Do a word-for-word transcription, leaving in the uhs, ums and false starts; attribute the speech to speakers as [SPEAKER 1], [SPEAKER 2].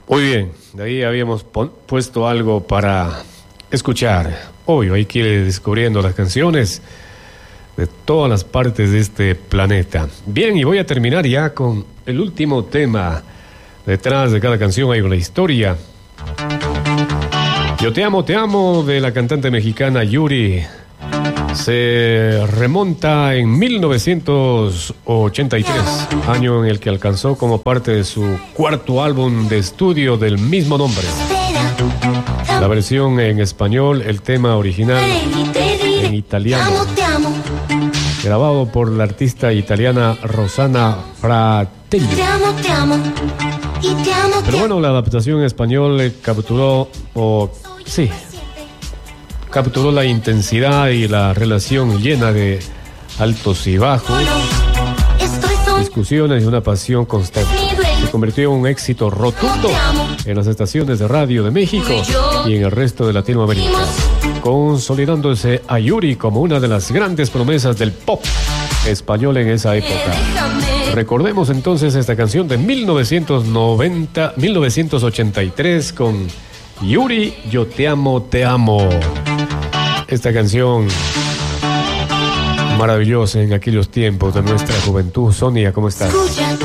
[SPEAKER 1] Muy bien, de ahí habíamos pon- puesto algo para escuchar. Hoy hay que ir descubriendo las canciones de todas las partes de este planeta. Bien, y voy a terminar ya con el último tema. Detrás de cada canción hay una historia. Yo te amo, te amo, de la cantante mexicana Yuri. Se remonta en mil novecientos ochenta y tres, año en el que alcanzó como parte de su cuarto álbum de estudio del mismo nombre. La versión en español, el tema original en italiano, grabado por la artista italiana Rosanna Fratelli. Pero bueno, la adaptación en español eh, capturó, o sí, capturó la intensidad y la relación llena de altos y bajos, discusiones y una pasión constante. Se convirtió en un éxito rotundo en las estaciones de radio de México y en el resto de Latinoamérica, consolidándose a Yuri como una de las grandes promesas del pop español en esa época. Recordemos entonces esta canción de mil novecientos noventa, mil novecientos ochenta y tres con Yuri, Yo te amo, te amo. Esta canción maravillosa en aquellos tiempos de nuestra juventud. Sonia, ¿cómo estás?
[SPEAKER 2] Escucha.